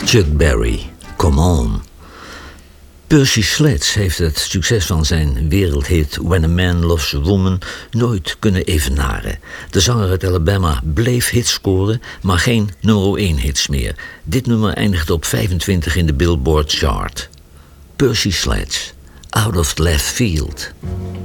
Chuck Berry, Come On. Percy Sledge heeft het succes van zijn wereldhit When a Man Loves a Woman nooit kunnen evenaren. De zanger uit Alabama bleef hits scoren, maar geen nummer 1 hits meer. Dit nummer eindigde op 25 in de Billboard chart. Percy Sledge, Out of Left Field.